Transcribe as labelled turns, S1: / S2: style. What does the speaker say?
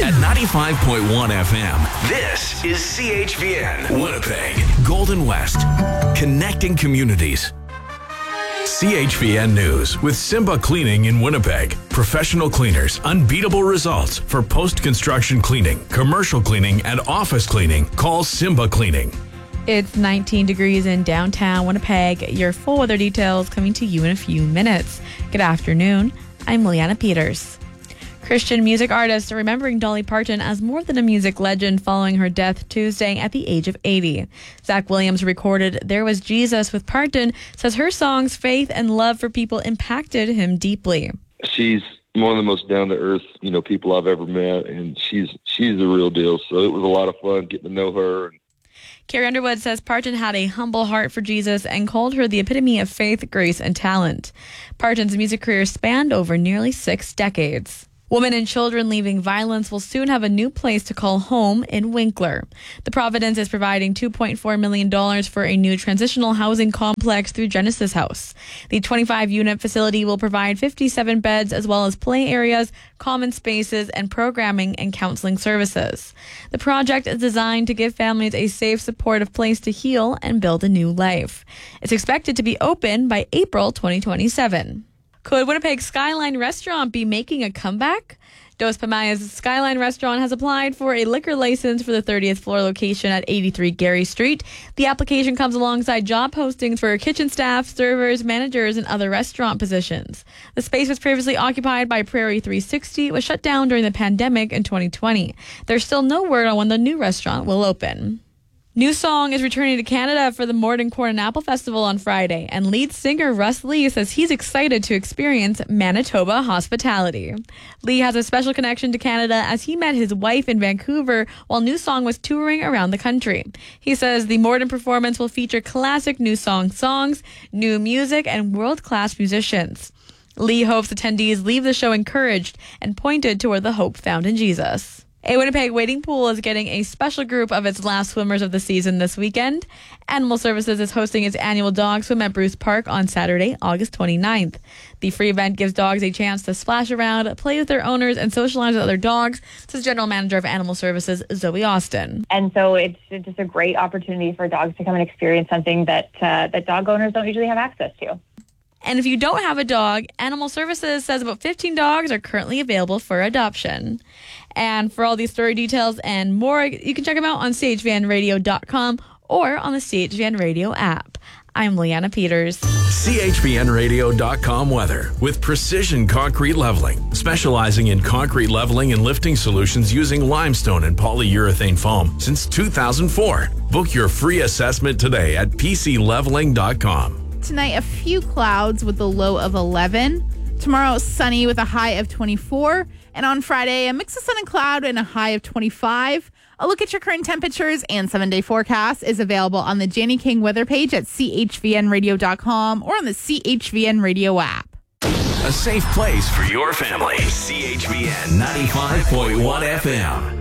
S1: At 95.1 FM, this is CHVN, Winnipeg, Golden West, connecting communities. CHVN News with Simba Cleaning in Winnipeg. Professional cleaners, unbeatable results for post-construction cleaning, commercial cleaning, and office cleaning. Call Simba Cleaning.
S2: It's 19 degrees in downtown Winnipeg. Your full weather details coming to you in a few minutes. Good afternoon. I'm Liana Peters. Christian music artists are remembering Dolly Parton as more than a music legend following her death Tuesday at the age of 80. Zach Williams recorded There Was Jesus with Parton, says her songs, faith and love for people impacted him deeply.
S3: She's one of the most down-to-earth, people I've ever met, and she's the real deal. So it was a lot of fun getting to know her.
S2: Carrie Underwood says Parton had a humble heart for Jesus and called her the epitome of faith, grace, and talent. Parton's music career spanned over nearly 6 decades. Women and children leaving violence will soon have a new place to call home in Winkler. The Providence is providing $2.4 million for a new transitional housing complex through Genesis House. The 25-unit facility will provide 57 beds as well as play areas, common spaces, and programming and counseling services. The project is designed to give families a safe, supportive place to heal and build a new life. It's expected to be open by April 2027. Could Winnipeg's Skyline Restaurant be making a comeback? Dos Pamaya's Skyline Restaurant has applied for a liquor license for the 30th floor location at 83 Gary Street. The application comes alongside job postings for kitchen staff, servers, managers, and other restaurant positions. The space was previously occupied by Prairie 360. It was shut down during the pandemic in 2020. There's still no word on when the new restaurant will open. New Song is returning to Canada for the Morden Corn and Apple Festival on Friday, and lead singer Russ Lee says he's excited to experience Manitoba hospitality. Lee has a special connection to Canada as he met his wife in Vancouver while New Song was touring around the country. He says the Morden performance will feature classic New Song songs, new music, and world-class musicians. Lee hopes attendees leave the show encouraged and pointed toward the hope found in Jesus. A Winnipeg wading pool is getting a special group of its last swimmers of the season this weekend. Animal Services is hosting its annual dog swim at Bruce Park on Saturday, August 29th. The free event gives dogs a chance to splash around, play with their owners, and socialize with other dogs, says General Manager of Animal Services, Zoe Austin.
S4: And so it's just a great opportunity for dogs to come and experience something that dog owners don't usually have access to.
S2: And if you don't have a dog, Animal Services says about 15 dogs are currently available for adoption. And for all these story details and more, you can check them out on chvnradio.com or on the CHVN Radio app. I'm Liana Peters.
S1: CHVNradio.com weather with Precision Concrete Leveling, specializing in concrete leveling and lifting solutions using limestone and polyurethane foam since 2004. Book your free assessment today at PCLeveling.com.
S5: Tonight, a few clouds with a low of 11. Tomorrow, sunny with a high of 24. And on Friday, a mix of sun and cloud and a high of 25. A look at your current temperatures and 7-day forecast is available on the Janie King weather page at chvnradio.com or on the CHVN Radio app.
S1: A safe place for your family. CHVN 95.1 FM.